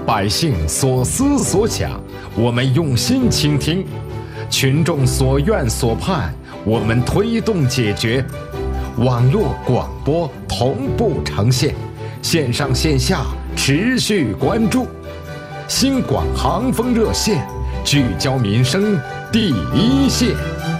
百姓所思所想，我们用心倾听；群众所愿所盼，我们推动解决。网络广播同步呈现，线上线下持续关注。新广航风热线，聚焦民生第一线。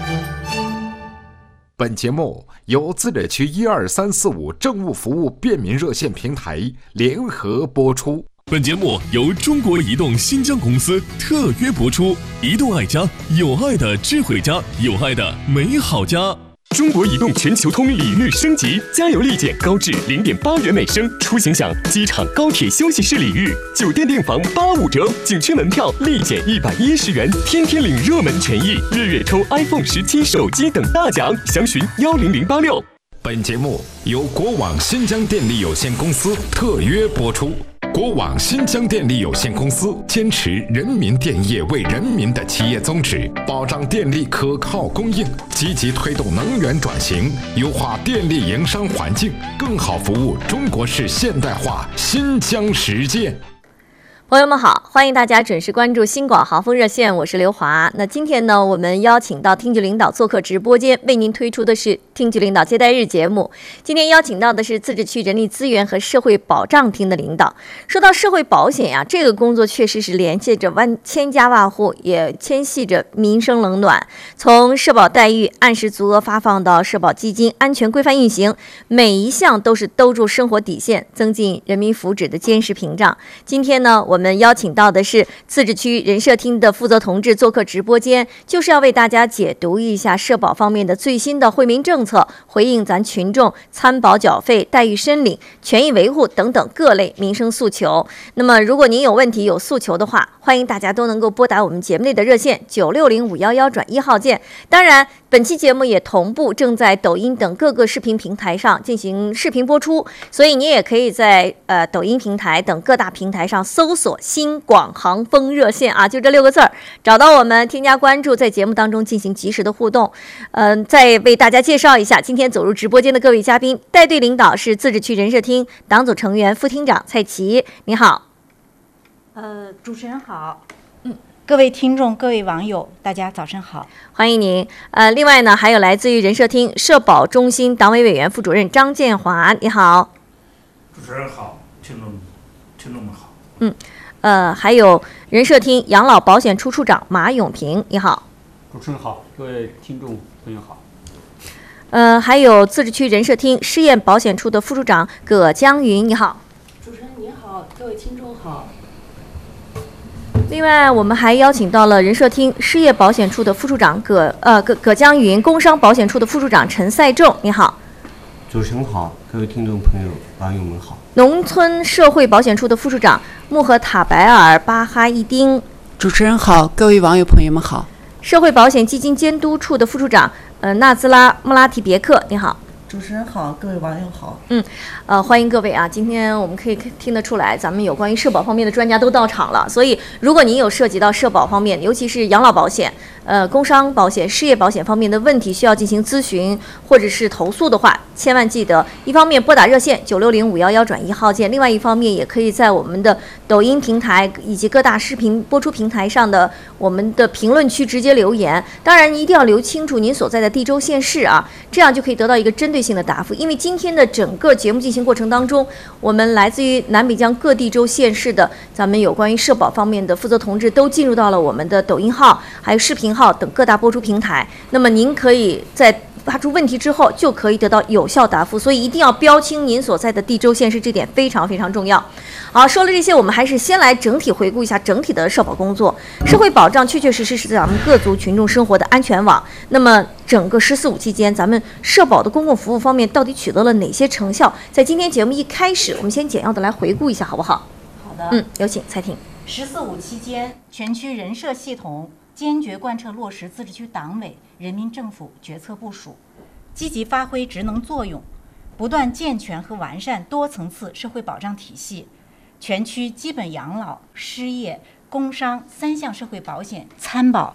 本节目由自治区12345政务服务便民热线平台联合播出。 本节目由中国移动新疆公司特约播出。移动爱家，有爱的智慧家，有爱的美好家。 中国移动全球通礼遇升级，加油立减高至0.8元每升，出行享机场、高铁休息室礼遇，酒店订房85折，景区门票立减110元，天天领热门权益，日月抽 iPhone 17手机等大奖，详询10086。 本节目由国网新疆电力有限公司特约播出。国网新疆电力有限公司坚持人民电业为人民的企业宗旨，保障电力可靠供应，积极推动能源转型，优化电力营商环境，更好服务中国式现代化新疆实践。 朋友们好，欢迎大家准时关注新广航风热线，我是刘华。那今天呢，我们邀请到厅局领导做客直播间，为您推出的是厅局领导接待日节目。今天邀请到的是自治区人力资源和社会保障厅的领导。说到社会保险呀，这个工作确实是连接着千家万户，也牵系着民生冷暖。从社保待遇按时足额发放到社保基金安全规范运行，每一项都是兜住生活底线，增进人民福祉的坚实屏障。今天呢，我们邀请到的是自治区人社厅的负责同志做客直播间，就是要为大家解读一下社保方面的最新的惠民政策，回应咱群众参保缴费、待遇申领、权益维护等等各类民生诉求。那么如果您有问题有诉求的话，欢迎大家都能够拨打我们节目内的热线960-511-1号键。当然本期节目也同步正在抖音等各个视频平台上进行视频播出，所以你也可以在抖音平台等各大平台上搜索新广航风热线啊，就这6个字儿，找到我们，添加关注，在节目当中进行及时的互动。再为大家介绍一下今天走入直播间的各位嘉宾，带队领导是自治区人社厅党组成员、副厅长蔡奇，你好。 主持人好。各位听众、各位网友，大家早晨好， 欢迎您。另外呢，还有来自于人社厅社保中心党委委员、副主任张建华，你好。 主持人好，听众们好。 还有人社厅养老保险处处长马永平，你好。 主持人好，各位听众朋友好。 还有自治区人社厅失业保险处的副处长葛江云，你好。 主持人您好，各位听众好。 另外，我们还邀请到了人社厅失业保险处的副处长葛江云，工伤保险处的副处长陈赛仲，你好。 主持人好，各位听众朋友、网友们好。 农村社会保险处的副处长穆赫塔白尔巴哈伊丁， 主持人好，各位网友朋友们好。 社会保险基金监督处的副处长纳兹拉穆拉提别克，你好。 主持人好，各位网友好。 欢迎各位啊！今天我们可以听得出来，咱们有关于社保方面的专家都到场了。所以，如果您有涉及到社保方面，尤其是养老保险、工伤保险、失业保险方面的问题，需要进行咨询或者是投诉的话，千万记得，一方面拨打热线960-511-1号键，另外一方面也可以在我们的抖音平台以及各大视频播出平台上的我们的评论区直接留言。当然，一定要留清楚您所在的地州县市啊，这样就可以得到一个针对性的答复。因为今天的整个节目进行过程当中，我们来自于南北疆各地州县市的咱们有关于社保方面的负责同志都进入到了我们的抖音号还有视频号等各大播出平台。那么您可以在发出问题之后就可以得到有效答复，所以一定要标清您所在的地州县市，这点非常非常重要。好，说了这些，我们还是先来整体回顾一下整体的社保工作。社会保障确确实实是咱们各族群众生活的安全网。那么整个“14·5”期间，咱们社保的公共服务方面到底取得了哪些成效？在今天节目一开始，我们先简要的来回顾一下，好不好？ 好的。 有请蔡婷。 “14·5”期间，全区人社系统坚决贯彻落实自治区党委、人民政府决策部署，积极发挥职能作用，不断健全和完善多层次社会保障体系。全区基本养老、失业、工伤3项社会保险参保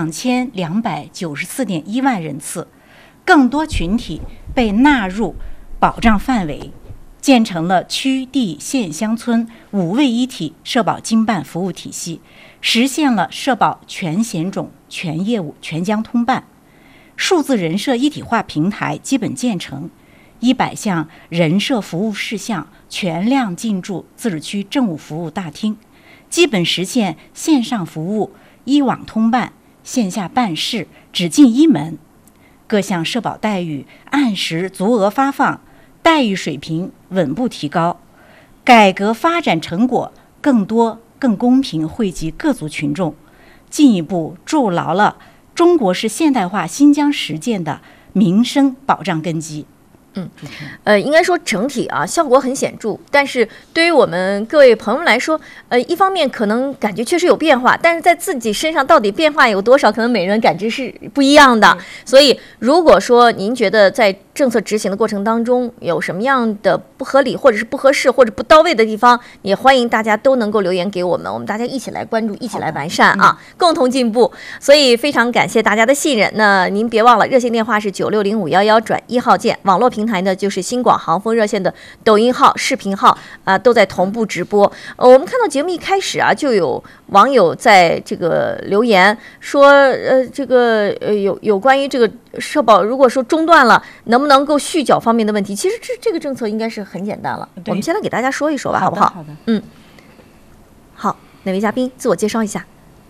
2294.1万人次，更多群体被纳入保障范围， 建成了区地县乡村5位一体社保经办服务体系，实现了社保全险种、全业务全疆通办。数字人社一体化平台基本建成，100项人社服务事项全量进驻自治区政务服务大厅，基本实现线上服务一网通办，线下办事只进一门。各项社保待遇按时足额发放，待遇水平稳步提高，改革发展成果更多更公平惠及各族群众，进一步筑牢了中国式现代化新疆实践的民生保障根基。 应该说整体效果很显著，但是对于我们各位朋友来说，一方面可能感觉确实有变化，但是在自己身上到底变化有多少，可能每个人感知是不一样的。所以如果说您觉得在政策执行的过程当中有什么样的不合理或者是不合适或者不到位的地方，也欢迎大家都能够留言给我们，我们大家一起来关注，一起来完善共同进步。所以非常感谢大家的信任。那您别忘了热线电话是960511转1号键，网络平台呢就是新广航风热线的抖音号、视频号都在同步直播。我们看到节目一开始就有网友在这个留言说，有关于这个社保如果说中断了，能不能够续缴方面的问题，其实这个政策应该是很简单了。我们先来给大家说一说吧，好不好？ 好的。 好，哪位嘉宾自我介绍一下？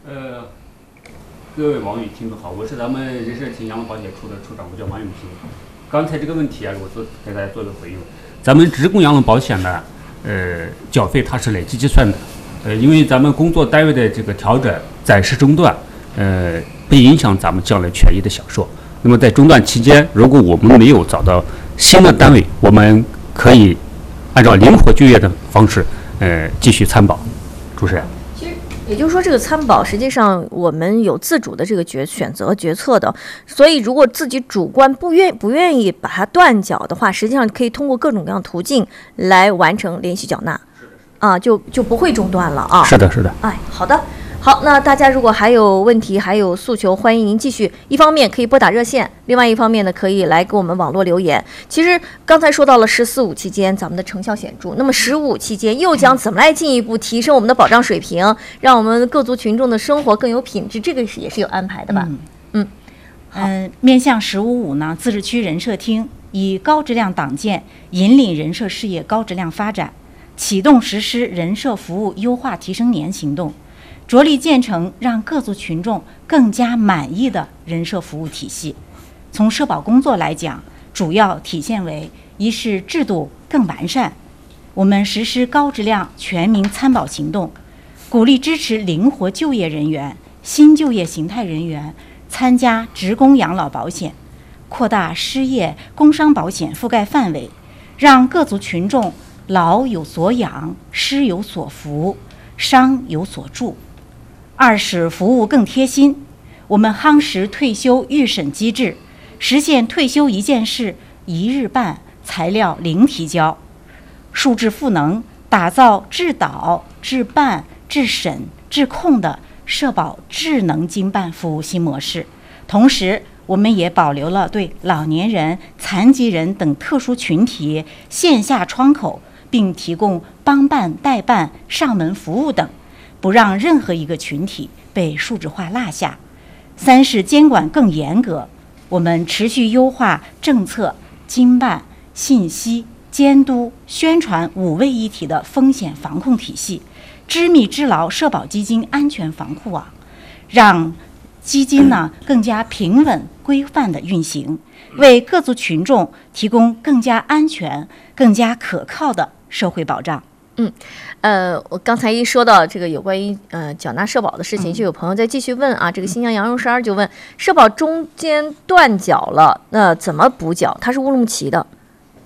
各位网友听众好，我是咱们人社厅养老保险处的处长，我叫王永平。刚才这个问题我给大家做个回应。咱们职工养老保险呢，缴费它是累计计算的，因为咱们工作单位的这个调整暂时中断，不影响咱们将来权益的享受。那么在中断期间，如果我们没有找到新的单位，我们可以按照灵活就业的方式，继续参保。主持人。 也就是说，这个参保实际上我们有自主的这个选择决策的，所以如果自己主观不愿意把它断缴的话，实际上可以通过各种各样的途径来完成连续缴纳，就不会中断了啊。 是的。 好的。好，那大家如果还有问题还有诉求，欢迎您继续，一方面可以拨打热线，另外一方面呢可以来给我们网络留言。其实刚才说到了14、15期间咱们的成效显著，那么15期间又将怎么来进一步提升我们的保障水平，让我们各族群众的生活更有品质，这个也是有安排的吧？ 面向15.5呢，自治区人社厅以高质量党建引领人社事业高质量发展，启动实施人社服务优化提升年行动，着力建成让各族群众更加满意的人社服务体系。从社保工作来讲，主要体现为一是制度更完善，我们实施高质量全民参保行动，鼓励支持灵活就业人员、新就业形态人员参加职工养老保险，扩大失业、工伤保险覆盖范围，让各族群众老有所养，失有所扶，伤有所助。二是服务更贴心，我们夯实退休预审机制，实现退休一件事一日办，材料零提交，数字赋能，打造治导、治办、治审、治控的社保智能经办服务新模式。同时我们也保留了对老年人、残疾人等特殊群体线下窗口，并提供帮办、代办、上门服务等，不让任何一个群体被数字化落下。三是监管更严格，我们持续优化政策、经办、信息、监督、宣传5位一体的风险防控体系，织密织牢社保基金安全防护网，让基金更加平稳规范的运行，为各族群众提供更加安全、更加可靠的社会保障。 我刚才一说到这个有关于缴纳社保的事情，就有朋友在继续问这个新疆羊肉山就问，社保中间断缴了，那怎么补缴？它是乌鲁木齐的。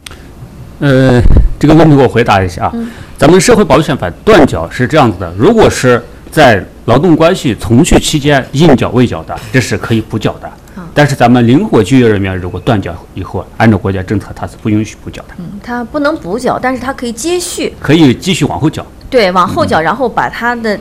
这个问题我回答一下咱们社会保险法断缴是这样子的，如果是在劳动关系从续期间应缴未缴的，这是可以补缴的。但是咱们灵活就业人员如果断缴以后，按照国家政策，它是不允许补缴的。 它不能补缴，但是它可以接续， 可以继续往后缴。 对，往后缴，然后把它的